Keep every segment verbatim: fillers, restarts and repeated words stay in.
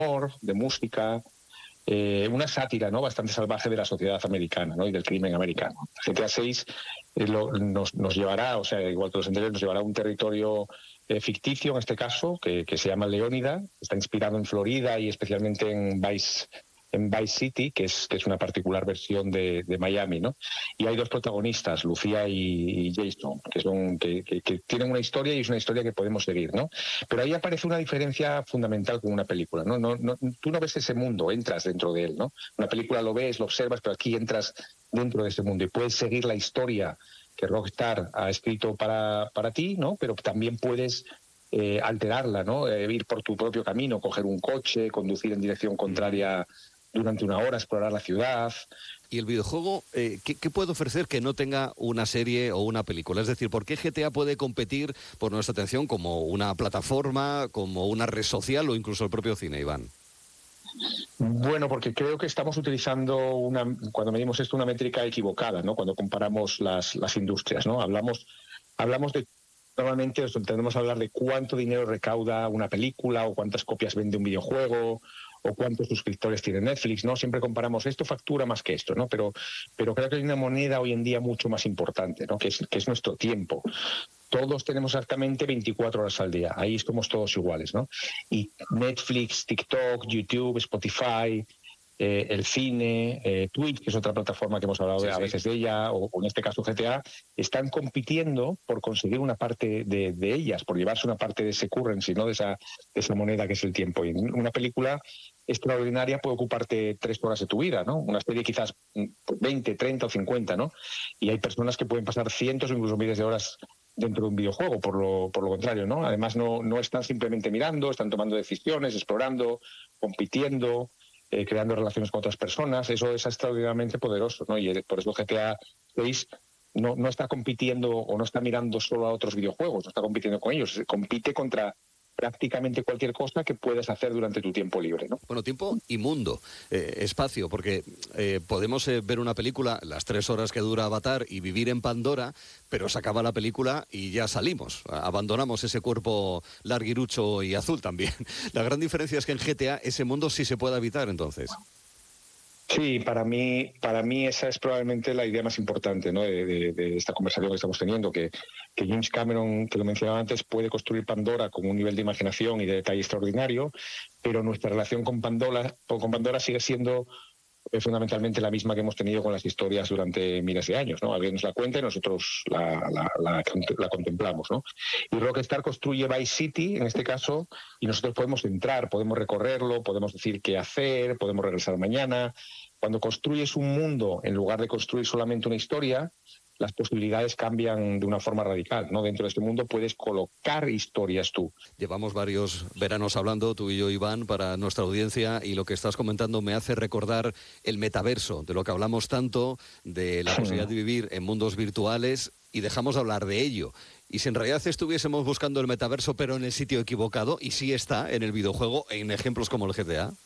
de música, eh, una sátira, ¿no?, bastante salvaje de la sociedad americana, ¿no?, y del crimen americano. G T A seis eh, lo, nos, nos llevará, o sea, igual que los anteriores, nos llevará a un territorio eh, ficticio, en este caso, que, que se llama Leónida, está inspirado en Florida y especialmente en Vice, en Vice City, que es, que es una particular versión de, de Miami, ¿no? Y hay dos protagonistas, Lucía y, y Jason, que, son, que, que, que tienen una historia y es una historia que podemos seguir, ¿no? Pero ahí aparece una diferencia fundamental con una película, ¿no? No, no, tú no ves ese mundo, entras dentro de él, ¿no? Una película lo ves, lo observas, pero aquí entras dentro de ese mundo y puedes seguir la historia que Rockstar ha escrito para, para ti, ¿no? Pero también puedes eh, alterarla, ¿no? Eh, ir por tu propio camino, coger un coche, conducir en dirección contraria durante una hora, explorar la ciudad. ¿Y el videojuego eh, ¿qué, qué puede ofrecer que no tenga una serie o una película? Es decir, ¿por qué G T A puede competir por nuestra atención como una plataforma, como una red social o incluso el propio cine, Iván? Bueno, porque creo que estamos utilizando, una, cuando medimos esto, una métrica equivocada, ¿no? Cuando comparamos las, las industrias, ¿no? Hablamos, hablamos de, normalmente tendemos a hablar de cuánto dinero recauda una película o cuántas copias vende un videojuego o cuántos suscriptores tiene Netflix, ¿no? Siempre comparamos esto factura más que esto, ¿no? Pero, pero creo que hay una moneda hoy en día mucho más importante, ¿no? Que es, que es nuestro tiempo. Todos tenemos exactamente veinticuatro horas al día, ahí estamos todos iguales, ¿no? Y Netflix, TikTok, YouTube, Spotify, eh, el cine, eh, Twitch, que es otra plataforma que hemos hablado Sí, a sí. veces de ella, o, o en este caso G T A, están compitiendo por conseguir una parte de, de ellas, por llevarse una parte de ese currency, ¿no? De esa, de esa moneda que es el tiempo. Y una película extraordinaria puede ocuparte tres horas de tu vida, ¿no? Una serie quizás veinte, treinta o cincuenta, ¿no? Y hay personas que pueden pasar cientos o incluso miles de horas dentro de un videojuego, por lo, por lo contrario, ¿no? Además no, no están simplemente mirando, están tomando decisiones, explorando, compitiendo, eh, creando relaciones con otras personas. Eso es extraordinariamente poderoso, ¿no? Y por eso G T A seis no, no está compitiendo o no está mirando solo a otros videojuegos, no está compitiendo con ellos, compite contra prácticamente cualquier cosa que puedas hacer durante tu tiempo libre, ¿no? Bueno, tiempo y mundo, eh, espacio, porque eh, podemos eh, ver una película las tres horas que dura Avatar y vivir en Pandora, pero se acaba la película y ya salimos, abandonamos ese cuerpo larguirucho y azul también. La gran diferencia es que en G T A ese mundo sí se puede habitar, entonces. Sí, para mí, para mí esa es probablemente la idea más importante, ¿no? de, de, de esta conversación que estamos teniendo, que, que James Cameron, que lo mencionaba antes, puede construir Pandora con un nivel de imaginación y de detalle extraordinario, pero nuestra relación con Pandora, con Pandora sigue siendo eh, fundamentalmente la misma que hemos tenido con las historias durante miles de años, ¿no? Alguien nos la cuenta y nosotros la, la, la, la contemplamos, ¿no? Y Rockstar construye Vice City, en este caso, y nosotros podemos entrar, podemos recorrerlo, podemos decir qué hacer, podemos regresar mañana. Cuando construyes un mundo, en lugar de construir solamente una historia, las posibilidades cambian de una forma radical, ¿no? Dentro de este mundo puedes colocar historias tú. Llevamos varios veranos hablando, tú y yo, Iván, para nuestra audiencia, y lo que estás comentando me hace recordar el metaverso, de lo que hablamos tanto, de la posibilidad de vivir en mundos virtuales, y dejamos de hablar de ello. Y si en realidad estuviésemos buscando el metaverso, pero en el sitio equivocado, y sí está en el videojuego, en ejemplos como el G T A.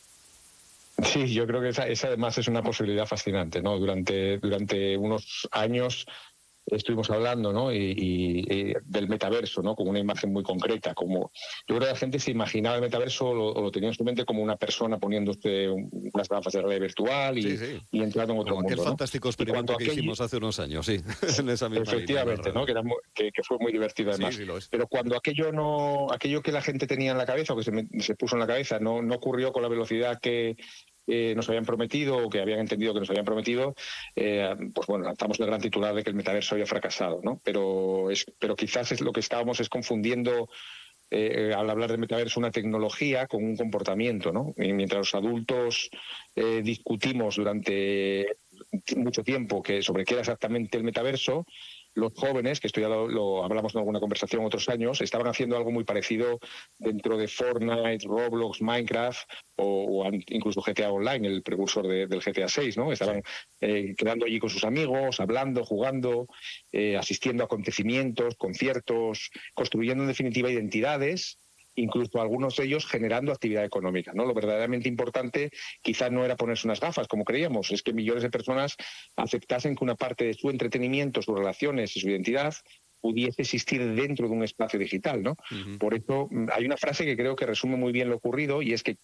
Sí, yo creo que esa, esa además es una posibilidad fascinante, ¿no? Durante, durante unos años estuvimos hablando, ¿no? Y, y, y del metaverso, ¿no? Con una imagen muy concreta. Como yo creo que la gente se imaginaba el metaverso o lo, o lo tenía en su mente como una persona poniéndose unas gafas de realidad virtual y, sí, sí. y entrando en otro como aquel mundo, fantástico ¿no? experimento que aquello, hicimos hace unos años, sí, en esa misma efectivamente, línea, ¿no? Que, era muy, que, que fue muy divertido además. Sí, sí lo es. Pero cuando aquello no, aquello que la gente tenía en la cabeza o que se, me, se puso en la cabeza no, no ocurrió con la velocidad que Eh, nos habían prometido o que habían entendido que nos habían prometido, eh, pues bueno, lanzamos el gran titular de que el metaverso había fracasado, ¿no? Pero, es, pero quizás es lo que estábamos es confundiendo eh, al hablar de metaverso una tecnología con un comportamiento, ¿no? Y mientras los adultos eh, discutimos durante mucho tiempo que sobre qué era exactamente el metaverso, los jóvenes, que esto ya lo, lo hablamos en alguna conversación otros años, estaban haciendo algo muy parecido dentro de Fortnite, Roblox, Minecraft o, o incluso G T A Online, el precursor de, del G T A seis, ¿no? Estaban sí. eh, quedando allí con sus amigos, hablando, jugando, eh, asistiendo a acontecimientos, conciertos, construyendo en definitiva identidades, incluso algunos de ellos generando actividad económica, ¿no? Lo verdaderamente importante quizás no era ponerse unas gafas, como creíamos, es que millones de personas aceptasen que una parte de su entretenimiento, sus relaciones y su identidad pudiese existir dentro de un espacio digital, ¿no? Uh-huh. Por eso hay una frase que creo que resume muy bien lo ocurrido y es que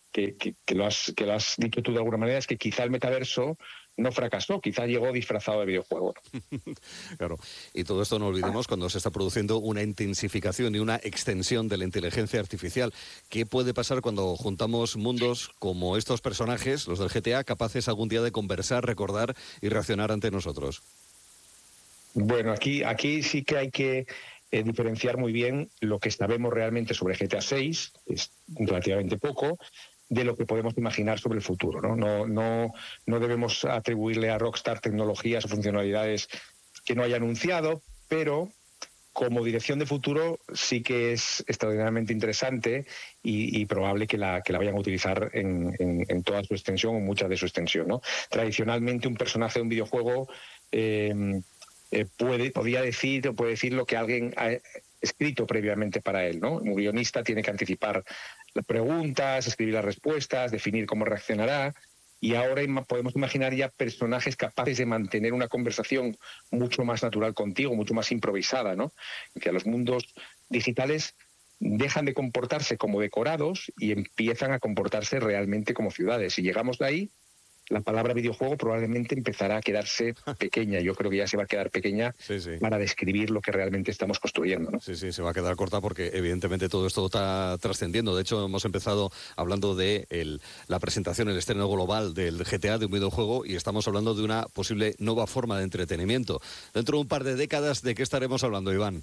que, que, que, lo has, que lo has dicho tú de alguna manera, es que quizá el metaverso no fracasó, quizá llegó disfrazado de videojuego. Claro, y todo esto no olvidemos cuando se está produciendo una intensificación y una extensión de la inteligencia artificial. ¿Qué puede pasar cuando juntamos mundos como estos personajes, los del G T A, capaces algún día de conversar, recordar y reaccionar ante nosotros? Bueno, aquí, aquí sí que hay que eh, diferenciar muy bien lo que sabemos realmente sobre G T A seis, es relativamente poco, de lo que podemos imaginar sobre el futuro, ¿no? No, no, no debemos atribuirle a Rockstar tecnologías o funcionalidades que no haya anunciado, pero como dirección de futuro sí que es extraordinariamente interesante y, y probable que la, que la vayan a utilizar en, en, en toda su extensión o mucha de su extensión, ¿no? Tradicionalmente un personaje de un videojuego eh, eh, puede, podía decir o puede decir lo que alguien ha escrito previamente para él, ¿no? Un guionista tiene que anticipar las preguntas, escribir las respuestas, definir cómo reaccionará. Y ahora podemos imaginar ya personajes capaces de mantener una conversación mucho más natural contigo, mucho más improvisada, ¿no? Que los mundos digitales dejan de comportarse como decorados y empiezan a comportarse realmente como ciudades. Si llegamos de ahí, la palabra videojuego probablemente empezará a quedarse pequeña. Yo creo que ya se va a quedar pequeña sí, sí. para describir lo que realmente estamos construyendo, ¿no? Sí, sí, se va a quedar corta porque evidentemente todo esto está trascendiendo. De hecho, hemos empezado hablando de el, la presentación, el estreno global del G T A, de un videojuego, y estamos hablando de una posible nueva forma de entretenimiento. Dentro de un par de décadas, ¿de qué estaremos hablando, Iván?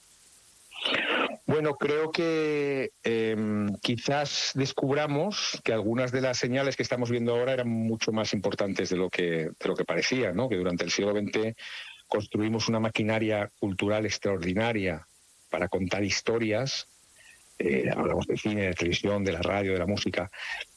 Bueno, creo que eh, quizás descubramos que algunas de las señales que estamos viendo ahora eran mucho más importantes de lo que, de lo que parecía, ¿no? Que durante el siglo veinte construimos una maquinaria cultural extraordinaria para contar historias. Eh, hablamos de cine, de televisión, de la radio, de la música,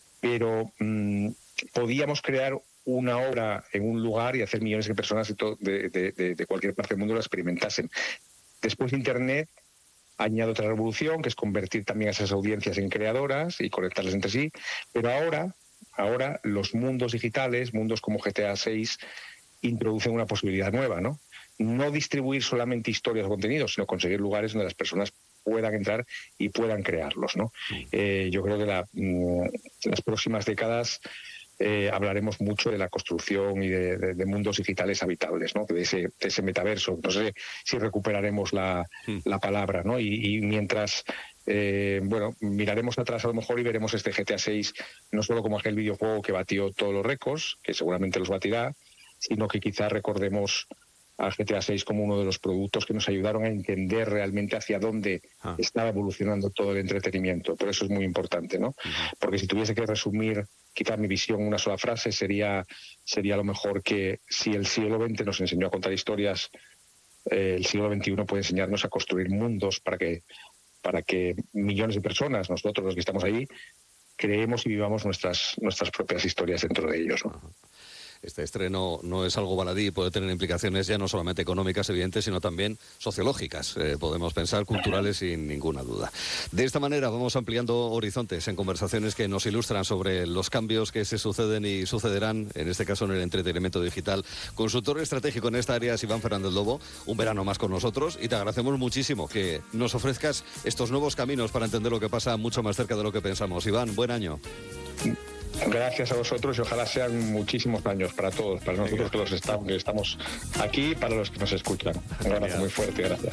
pero mmm, podíamos crear una obra en un lugar y hacer millones de personas de, to- de, de, de, de cualquier parte del mundo la experimentasen. Después Internet añade otra revolución, que es convertir también a esas audiencias en creadoras y conectarlas entre sí, pero ahora, ahora los mundos digitales, mundos como G T A seis, introducen una posibilidad nueva, ¿no? No distribuir solamente historias o contenidos, sino conseguir lugares donde las personas puedan entrar y puedan crearlos, ¿no? Eh, yo creo que la, mm, las próximas décadas Eh, hablaremos mucho de la construcción y de, de, de mundos digitales habitables, ¿no? De ese, de ese metaverso. No sé si recuperaremos la, la palabra, ¿no? Y, y mientras, eh, bueno, miraremos atrás a lo mejor y veremos este G T A seis no solo como aquel videojuego que batió todos los récords, que seguramente los batirá, sino que quizás recordemos al G T A seis como uno de los productos que nos ayudaron a entender realmente hacia dónde ah. estaba evolucionando todo el entretenimiento. Por eso es muy importante, ¿no? Uh-huh. Porque si tuviese que resumir quizás mi visión en una sola frase, sería, sería a lo mejor que si el siglo veinte nos enseñó a contar historias, eh, el siglo veintiuno puede enseñarnos a construir mundos para que, para que millones de personas, nosotros los que estamos ahí, creemos y vivamos nuestras, nuestras propias historias dentro de ellos, ¿no? Uh-huh. Este estreno no es algo baladí y puede tener implicaciones ya no solamente económicas, evidentes, sino también sociológicas, eh, podemos pensar, culturales sin ninguna duda. De esta manera vamos ampliando horizontes en conversaciones que nos ilustran sobre los cambios que se suceden y sucederán, en este caso en el entretenimiento digital. Consultor estratégico en esta área es Iván Fernández Lobo, un verano más con nosotros, y te agradecemos muchísimo que nos ofrezcas estos nuevos caminos para entender lo que pasa mucho más cerca de lo que pensamos. Iván, buen año. Gracias a vosotros y ojalá sean muchísimos años para todos, para nosotros que, los estamos, que estamos aquí, para los que nos escuchan. Un abrazo muy fuerte, gracias.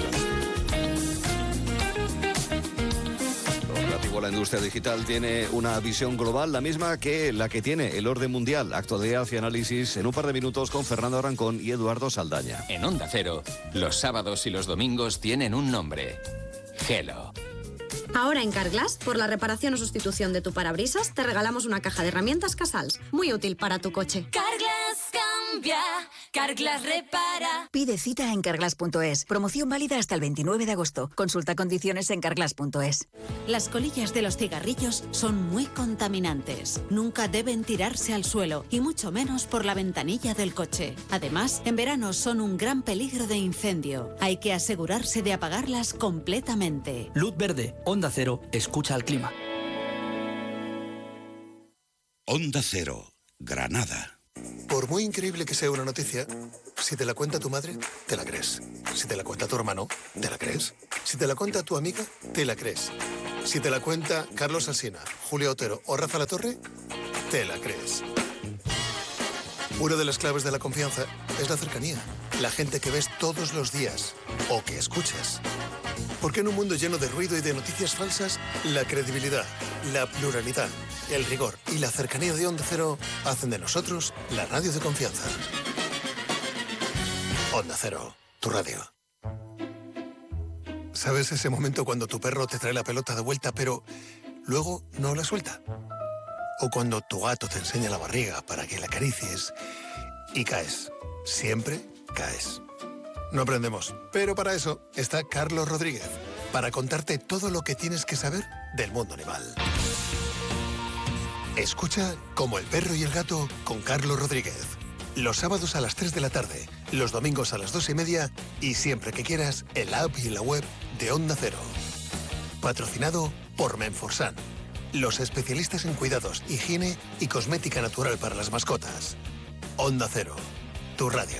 Lo relativo a la industria digital tiene una visión global, la misma que la que tiene el orden mundial. Actualidad y análisis en un par de minutos con Fernando Arancón y Eduardo Saldaña. En Onda Cero, los sábados y los domingos tienen un nombre: Gelo. Ahora en Carglass, por la reparación o sustitución de tu parabrisas, te regalamos una caja de herramientas Casals, muy útil para tu coche. Carglass cambia, Carglass repara. Pide cita en carglass punto es. Promoción válida hasta el veintinueve de agosto. Consulta condiciones en carglass punto es. Las colillas de los cigarrillos son muy contaminantes. Nunca deben tirarse al suelo, y mucho menos por la ventanilla del coche. Además, en verano son un gran peligro de incendio. Hay que asegurarse de apagarlas completamente. Luz verde, Onda Cero, escucha al clima. Onda Cero, Granada. Por muy increíble que sea una noticia, si te la cuenta tu madre, te la crees. Si te la cuenta tu hermano, te la crees. Si te la cuenta tu amiga, te la crees. Si te la cuenta Carlos Alsina, Julio Otero o Rafa La Torre, te la crees. Una de las claves de la confianza es la cercanía. La gente que ves todos los días o que escuchas. Porque en un mundo lleno de ruido y de noticias falsas, la credibilidad, la pluralidad, el rigor y la cercanía de Onda Cero hacen de nosotros la radio de confianza. Onda Cero, tu radio. ¿Sabes ese momento cuando tu perro te trae la pelota de vuelta pero luego no la suelta? O cuando tu gato te enseña la barriga para que la acaricies y caes. Siempre caes. No aprendemos, pero para eso está Carlos Rodríguez, para contarte todo lo que tienes que saber del mundo animal. Escucha Como el perro y el gato con Carlos Rodríguez. Los sábados a las tres de la tarde, los domingos a las dos y media y siempre que quieras en la app y en la web de Onda Cero. Patrocinado por Menforsan, los especialistas en cuidados, higiene y cosmética natural para las mascotas. Onda Cero, tu radio.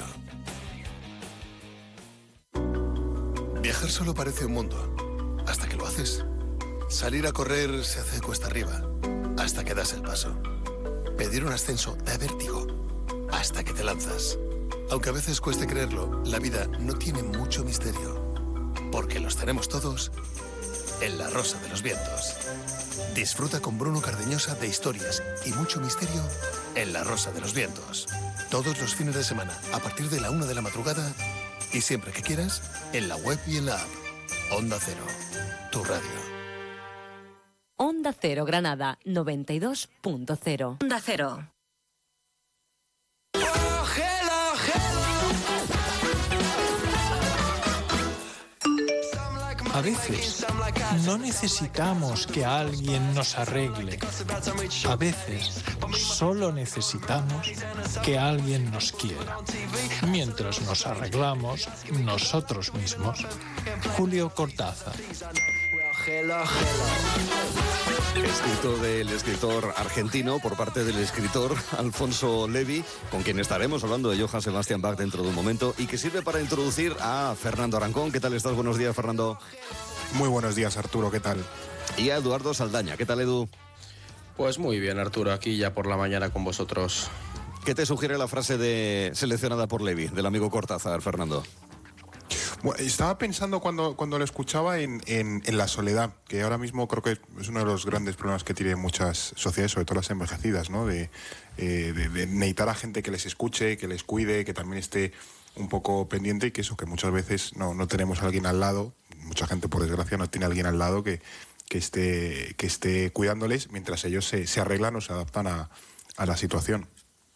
Viajar solo parece un mundo, hasta que lo haces. Salir a correr se hace cuesta arriba, hasta que das el paso. Pedir un ascenso da vértigo, hasta que te lanzas. Aunque a veces cueste creerlo, la vida no tiene mucho misterio, porque los tenemos todos en La Rosa de los Vientos. Disfruta con Bruno Cardeñosa de historias y mucho misterio en La Rosa de los Vientos. Todos los fines de semana, a partir de la una de la madrugada y siempre que quieras, en la web y en la app. Onda Cero, tu radio. Onda Cero Granada, noventa y dos punto cero. Onda Cero. A veces no necesitamos que alguien nos arregle. A veces solo necesitamos que alguien nos quiera. Mientras nos arreglamos nosotros mismos. Julio Cortázar. Escrito del escritor argentino por parte del escritor Alfonso Levi, con quien estaremos hablando de Johann Sebastian Bach dentro de un momento, y que sirve para introducir a Fernando Arancón. ¿Qué tal estás? Buenos días, Fernando. Muy buenos días, Arturo. ¿Qué tal? Y a Eduardo Saldaña. ¿Qué tal, Edu? Pues muy bien, Arturo. Aquí ya por la mañana con vosotros. ¿Qué te sugiere la frase de seleccionada por Levi, del amigo Cortázar, Fernando? Bueno, estaba pensando cuando, cuando lo escuchaba en, en, en la soledad, que ahora mismo creo que es uno de los grandes problemas que tienen muchas sociedades, sobre todo las envejecidas, ¿no? De, eh, de, de necesitar a gente que les escuche, que les cuide, que también esté un poco pendiente, y que eso, que muchas veces no, no tenemos a alguien al lado, mucha gente por desgracia no tiene a alguien al lado que, que, esté, que esté cuidándoles mientras ellos se, se arreglan o se adaptan a, a la situación.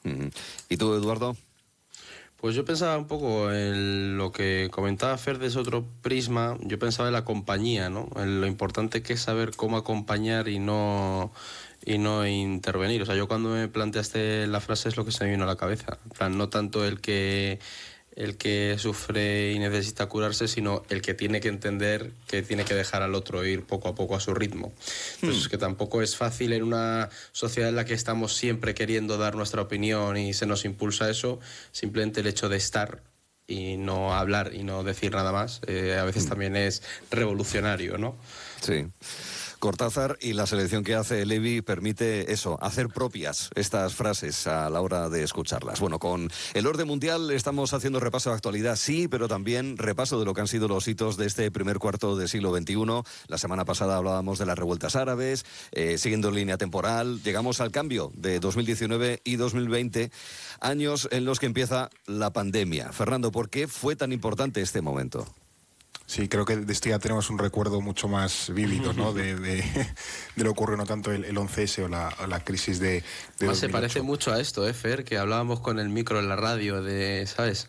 ¿Y tú, Eduardo? Pues yo pensaba un poco en lo que comentaba Fer desde otro prisma. Yo pensaba en la compañía, ¿no? En lo importante que es saber cómo acompañar y no, y no intervenir. O sea, yo cuando me planteaste la frase es lo que se me vino a la cabeza. En plan, no tanto el que, el que sufre y necesita curarse, sino el que tiene que entender que tiene que dejar al otro ir poco a poco a su ritmo. Entonces, hmm. que tampoco es fácil en una sociedad en la que estamos siempre queriendo dar nuestra opinión y se nos impulsa eso. Simplemente el hecho de estar y no hablar y no decir nada más, eh, a veces hmm. también es revolucionario, ¿no? Sí. Cortázar, y la selección que hace Levi permite eso, hacer propias estas frases a la hora de escucharlas. Bueno, con el orden mundial estamos haciendo repaso de actualidad, sí, pero también repaso de lo que han sido los hitos de este primer cuarto del siglo veintiuno. La semana pasada hablábamos de las revueltas árabes, eh, siguiendo línea temporal, llegamos al cambio de dos mil diecinueve y dos mil veinte, años en los que empieza la pandemia. Fernando, ¿por qué fue tan importante este momento? Sí, creo que de esto ya tenemos un recuerdo mucho más vívido, ¿no? De, de, de lo ocurrió, no tanto el, el once ese o la, o la crisis de, de Más se parece mucho a esto, ¿eh, Fer? Que hablábamos con el micro en la radio de, ¿sabes?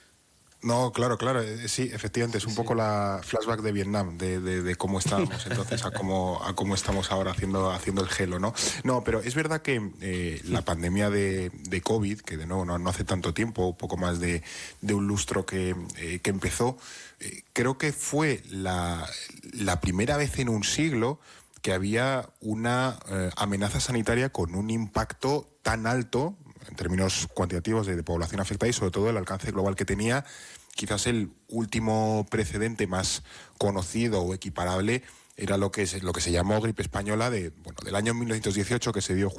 No, claro, claro, sí, efectivamente, es un sí. poco la flashback de Vietnam, de, de, de cómo estábamos entonces a cómo, a cómo estamos ahora haciendo, haciendo el gelo, ¿no? No, pero es verdad que eh, la pandemia de, de COVID, que de nuevo no, no hace tanto tiempo, poco más de, de un lustro que, eh, que empezó, eh, creo que fue la, la primera vez en un siglo que había una eh, amenaza sanitaria con un impacto tan alto, en términos cuantitativos de, de población afectada y sobre todo el alcance global que tenía. Quizás el último precedente más conocido o equiparable era lo que, es, lo que se llamó gripe española de, bueno, del año mil novecientos dieciocho, que se dio